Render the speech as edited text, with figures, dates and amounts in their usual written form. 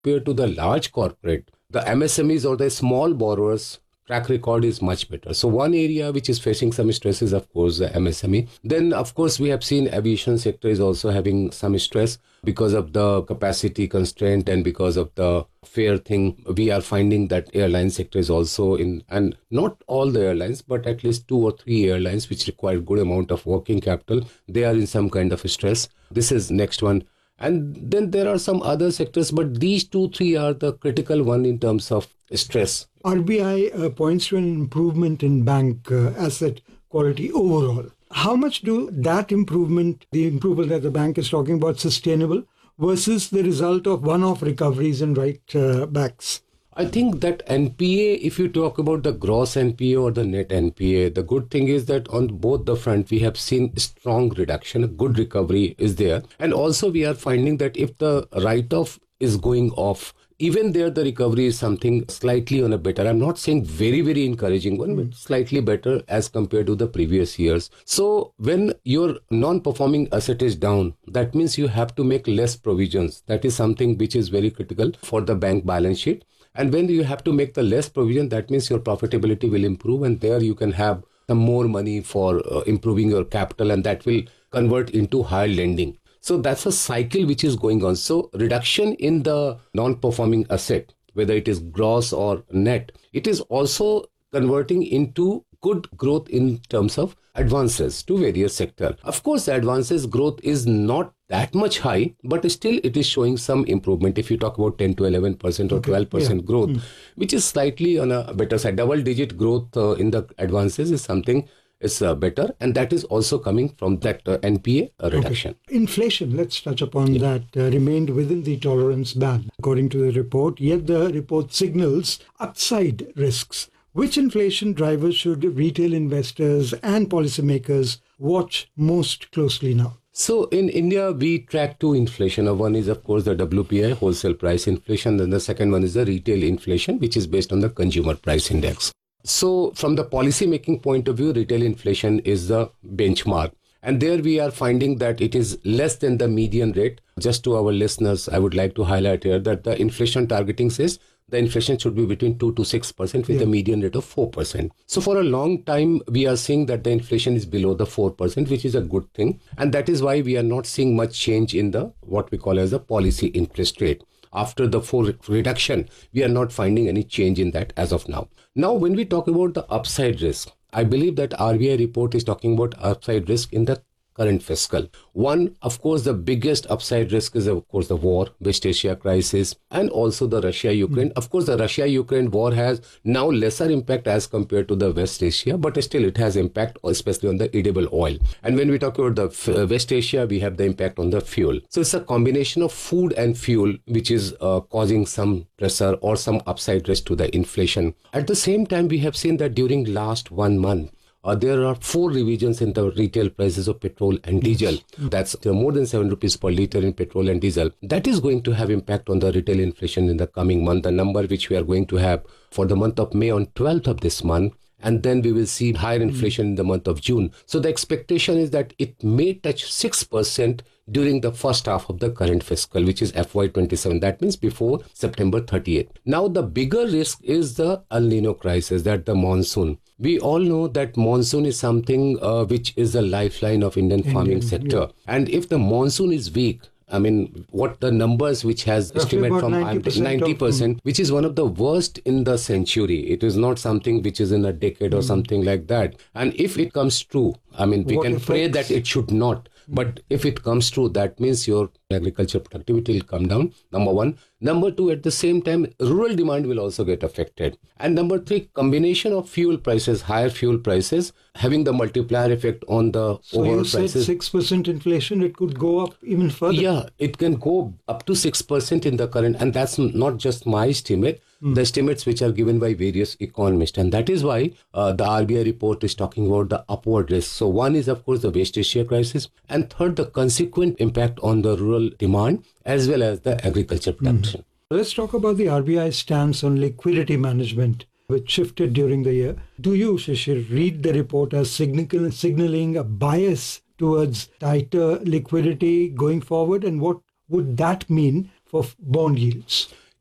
compared to the large corporate, the MSMEs or the small borrowers track record is much better. So one area which is facing some stress is, of course, the MSME. Then, of course, we have seen aviation sector is also having some stress because of the capacity constraint and because of the fare thing. We are finding that airline sector is also in, and not all the airlines, but at least 2 or 3 airlines which require good amount of working capital. They are in some kind of stress. This is next one. And then there are some other sectors, but these 2-3 are the critical one in terms of stress. RBI points to an improvement in bank asset quality overall. How much do that improvement, the improvement that the bank is talking about, sustainable versus the result of one-off recoveries and write-backs? I think that NPA, if you talk about the gross NPA or the net NPA, the good thing is that on both the front, we have seen strong reduction, a good recovery is there. And also we are finding that if the write-off is going off, even there the recovery is something slightly on a better, I'm not saying very, very encouraging one, but slightly better as compared to the previous years. So when your non-performing asset is down, that means you have to make less provisions. That is something which is very critical for the bank balance sheet. And when you have to make the less provision, that means your profitability will improve, and there you can have some more money for improving your capital, and that will convert into higher lending. So that's a cycle which is going on. So reduction in the non-performing asset, whether it is gross or net, it is also converting into good growth in terms of advances to various sectors. Of course, the advances growth is not that much high, but still it is showing some improvement. If you talk about 10 to 11% or 12% growth, which is slightly on a better side. Double-digit growth in the advances is something is better, and that is also coming from that NPA reduction. Inflation, let's touch upon that, remained within the tolerance band, according to the report, yet the report signals upside risks. Which inflation drivers should retail investors and policymakers watch most closely now? So in India, we track 2 inflation. One is, of course, the WPI, wholesale price inflation. Then the second one is the retail inflation, which is based on the consumer price index. So from the policy making point of view, retail inflation is the benchmark. And there we are finding that it is less than the median rate. Just to our listeners, I would like to highlight here that the inflation targeting says the inflation should be between 2 to 6% with a median rate of 4%. So for a long time, we are seeing that the inflation is below the 4%, which is a good thing. And that is why we are not seeing much change in the what we call as a policy interest rate. After the 4 reduction, we are not finding any change in that as of now. Now, when we talk about the upside risk, I believe that RBI report is talking about upside risk in the current fiscal. One, of course, the biggest upside risk is, of course, the war, West Asia crisis, and also the Russia-Ukraine. Of course, the Russia-Ukraine war has now lesser impact as compared to the West Asia, but still it has impact, especially on the edible oil. And when we talk about the West Asia, we have the impact on the fuel. So it's a combination of food and fuel, which is causing some pressure or some upside risk to the inflation. At the same time, we have seen that during last 1 month, there are 4 revisions in the retail prices of petrol and diesel. That's more than 7 rupees per litre in petrol and diesel. That is going to have impact on the retail inflation in the coming month. The number which we are going to have for the month of May on 12th of this month. And then we will see higher inflation in the month of June. So the expectation is that it may touch 6% during the first half of the current fiscal, which is FY27. That means before September 30th. Now, the bigger risk is the El Nino crisis, that the monsoon. We all know that monsoon is something which is the lifeline of Indian farming sector. And if the monsoon is weak, I mean, what the numbers which has estimated from 90%, which is one of the worst in the century. It is not something which is in a decade or something like that. And if it comes true, I mean, we can pray that it should not. But if it comes true, that means your agriculture productivity will come down, number one. Number two, at the same time, rural demand will also get affected. And number three, combination of fuel prices, higher fuel prices, having the multiplier effect on the overall prices. So you said 6% inflation, it could go up even further? Yeah, it can go up to 6% in the current, and that's not just my estimate. The estimates which are given by various economists. And that is why the RBI report is talking about the upward risk. So one is, of course, the West Asia crisis. And third, the consequent impact on the rural demand as well as the agriculture production. Let's talk about the RBI stance on liquidity management, which shifted during the year. Do you, Shishir, read the report as signaling a bias towards tighter liquidity going forward? And what would that mean for bond yields?